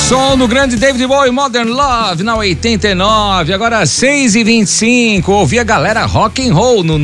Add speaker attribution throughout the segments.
Speaker 1: Som do grande David Bowie, Modern Love, na 89, agora 6h25, ouvi a galera rock and roll no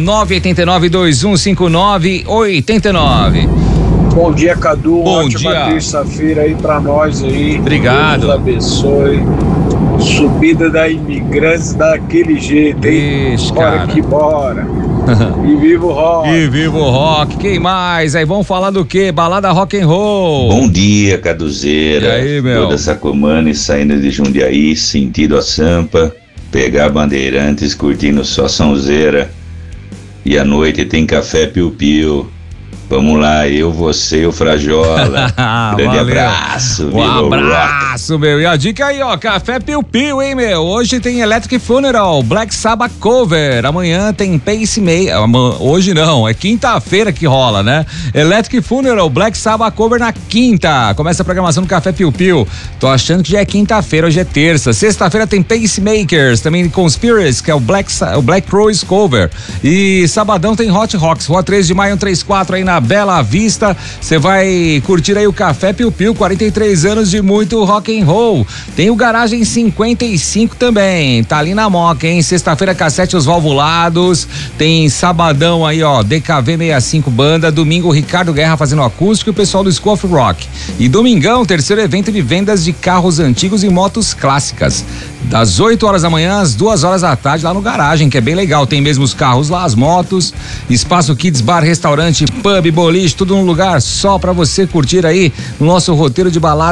Speaker 1: 989-2159-89.
Speaker 2: Bom dia, Cadu.
Speaker 1: Bom
Speaker 2: Ótima
Speaker 1: dia.
Speaker 2: Terça-feira aí pra nós aí.
Speaker 1: Obrigado.
Speaker 2: Deus abençoe. Subida da imigrantes daquele jeito, hein?
Speaker 1: Ixi,
Speaker 2: Bora
Speaker 1: cara.
Speaker 2: que bora. E viva o rock.
Speaker 1: E viva o rock, quem mais? Aí vamos falar do quê? Balada rock and roll.
Speaker 3: Bom dia, Caduzeira.
Speaker 1: E aí, meu?
Speaker 3: Toda Sacomani saindo de Jundiaí, sentido a Sampa, pegar Bandeirantes, curtindo só sonzeira. E à noite tem café piu-piu. Vamos lá, eu, você e o Frajola. Grande
Speaker 1: Valeu.
Speaker 3: abraço,
Speaker 1: Um
Speaker 3: viva o rock.
Speaker 1: abraço, meu. E a dica aí, ó, café piu-piu, hein, meu? Hoje tem Electric Funeral, Black Sabbath cover. Amanhã tem Pacemaker. Hoje não, é quinta-feira que rola, né? Electric Funeral, Black Sabbath cover na quinta. Começa a programação do café piu-piu. Tô achando que já é quinta-feira, hoje é terça. Sexta-feira tem Pacemakers, também Conspiracy, que é o Black Crowes cover. E sabadão tem Hot Rocks, Rua 3 de Maio, 134 aí na Bela Vista. Você vai curtir aí o Café Piu Piu, 43 anos de muito rock and roll. Tem o Garagem 55 também, tá ali na Moca, hein? Sexta-feira, Cassete Os Valvulados. Tem sabadão aí, ó, DKV 65 banda. Domingo, Ricardo Guerra fazendo acústico e o pessoal do School of Rock. E domingão, terceiro evento de vendas de carros antigos e motos clássicas. Das 8 horas da manhã às 2 horas da tarde lá no Garagem, que é bem legal. Tem mesmo os carros lá, as motos, espaço kids, bar, restaurante, pub, boliche, tudo num lugar só pra você curtir aí no nosso roteiro de balada.